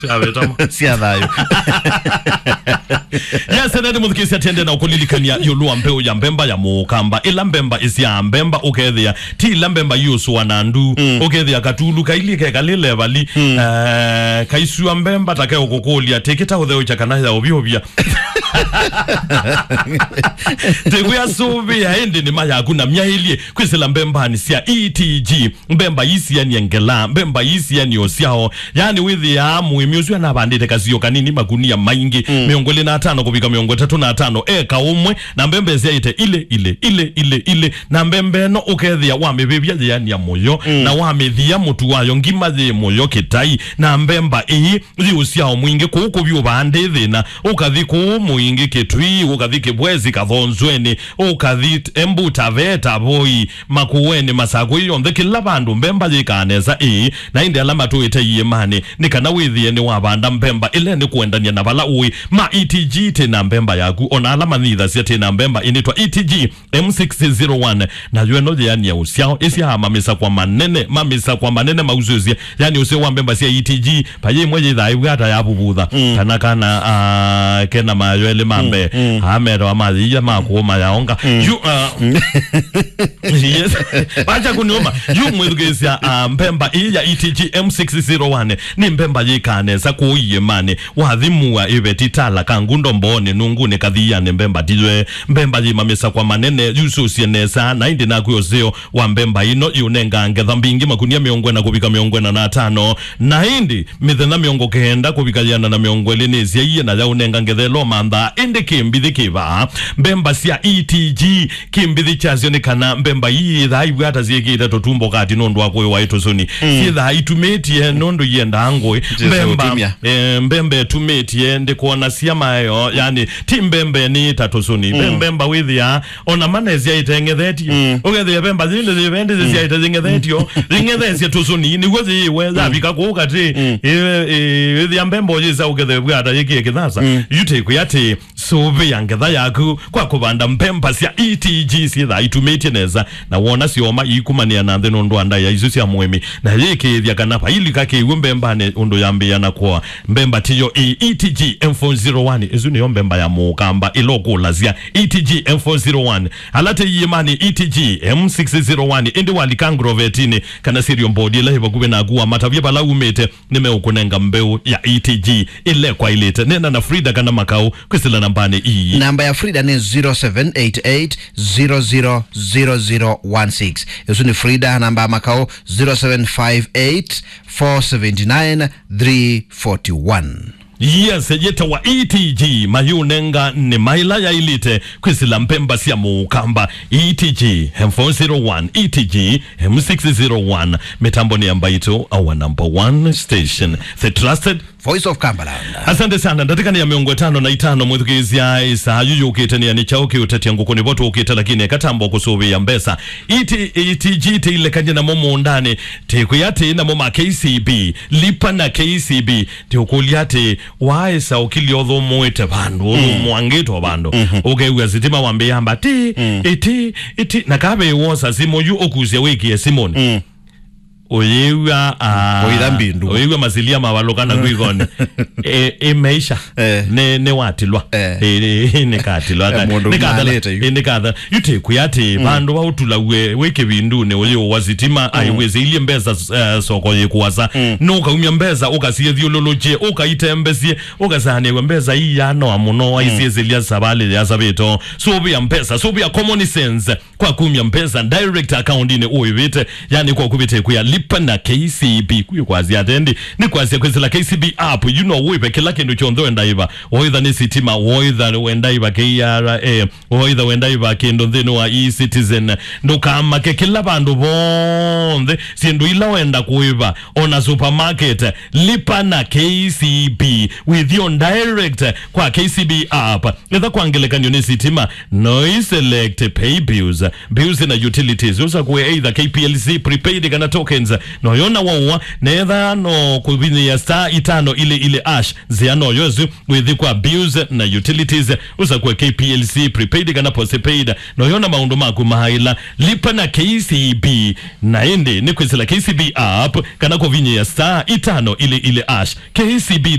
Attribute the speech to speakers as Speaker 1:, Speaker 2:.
Speaker 1: Siadhayo.
Speaker 2: Yes, nende muthikisi atende na ukulilikanĩa yulua mbeu ya mbemba ya mukamba ila mbemba isi ya mbemba ukethia ti ila mbemba yusu wanandu ukethia katulu kailike kalile bali kaisua mbemba take ukukulia tekita utheo chakana ya obiobia teguya subia ende ni maya kuna myahilie kwisila mbemba ni sia ETG mbemba isi ya niengela mbemba isi ya niosiao yani withi ya muimiusua na bandite kazio kanini magunia maingi miongoli na 5 kubika miongo 3 na 5 eka umwe na mbembe ziaite ile na mbembe no ukethia wamebebia yani ya moyo na wamethia mutu wayo ngima ye moyo kitai na mbemba ziusiao mwingi kuko byo bande thina ukathi ku mwingi kitwi ukathi kibwezi kathonzweni ukathi embuta veta boy makuweni masago iyo ndeke labandu mbemba yikaneza na inde alama tuite yimane nikana withie ni wabanda mbemba ile ni kuendania na bala uwi ma ETG tena mbemba yaku ona alama nitha cia tena mbemba initwa ETG M601 na yueno yani ya usiao isi hama misa kwa manene mauzuzia yani usio wa mbemba cia ETG paye mweje dha ibwata ya bubudha kana kena mayele mambe hamero amazi ya makuoma yaonga yes bacha kunioma yu mwithugisia mbemba ya ETG M601 ni mbemba yikaneza kuiyemane wathimua ibetitala kangundo mbone nungune kathiyane mbemba tijwe mbemba yimamisa kwa manene yusu sienesa na indi na kuyoseo wa mbemba ino yunenga ngetha mbingi makunia miongo na kubika miongo na 5 na indi mithena miongo kenda kubika yana na miongo lenezia iye na yaunenga ngethelo manda indi kimbithi kiva mbemba sia ETG kimbithi chazio ni kana mbemba hii tha ibwata ziekita totumbo kati nondo wako wa itosoni si tha itumetie nondo yenda angwe mbemba mbembe tumetie ndi kuona siama yo yani timbembe ni tatosoni mbemba withia ona manezia itengetheti ukethia mbemba zile zivende zisia itengethetio zingethesia tosoni ni gwethi weza bika kukati withia mbembo jisa ukethia bwata yiki kithasa yute kuyati sobe yangetha yaku kwa kubanda mbemba sia ETG si tha itumetie neza na wona sioma ikumania na theno ndo anda ya isu sia mwemi na yiki thia kana pa ili kake mbemba ne undo yambia na kwa mbemba tiyo ETG M401 izu ni mbemba ya mukamba iloko lazia ETG M401 alate yimani ETG M601 indi walikangrovetini kana sirio mbodi la hiva kube na kuwa matavye bala umete nimeukunenga mbeu ya ETG ile kwa ilete nena na Frida kana makao kwisila nambane
Speaker 1: namba ya Frida ni 0788000016 isu ni Frida namba makao 0758479341.
Speaker 2: Yes, yeta wa ETG mayunenga ni maila ya ilite kwisila mpemba siya mukamba ETG M401 ETG M601 mitambo ni ambaito our number 1 station the trusted
Speaker 1: voice of Kambaland.
Speaker 2: Asante sana ndatika ni ya miongo 5 na 5 mwithukizia isa yuyu ukitania ni chauki uteti nguko ni boto ukita lakini katambo kusubi ya mbesa ETG te ile kanje na momo ndani te kuyate na moma KCB lipa na KCB te ukuliate waesa ukiliodho mwete bandu mwangeto bandu ugewa zitima wambe yamba iti nakabe wosa simo yu okuzia wiki ya Simon oyewa oyewa mazilia mawalokana kuigone meisha ne watilwa ne katilwa ne kadha yute kuyati bandu bautula weke bindu ne oyewa wazitima aiweze ile mbeza soko yekuwaza no kaumya mbeza okasiye thiololoje okaitembesie okasane mbeza iyano amuno aisizelia sabale ya sabeto sobi ya mbeza sobi ya common sense kwa kumya mbeza direct account ne oyevete yani kwa kubite kuya na KCB kuyo kwazi atendi ni kwazi kwezela KCB app you know wewe kila kindu chondo endaiva oitha ni sitima oitha wendaiva KRA oitha wendaiva kendo thino wa eCitizen ndo kama ke kila bandu bonde sindu ila wenda kuiva ona supermarket lipa na KCB with your direct kwa KCB app either kwangelekanyo ni sitima no select pay bills na utilities usa kwa either KPLC prepaid kana tokens bills no yona wawa netha no kuvinya star itano ile ash ziano yozu withi kwa bills na utilities uza kwa KPLC prepaid kana postpaid no yona maundu maku mahaila lipa na KCB na ende ni kwizila KCB app kana kuvinya star itano ile ash KCB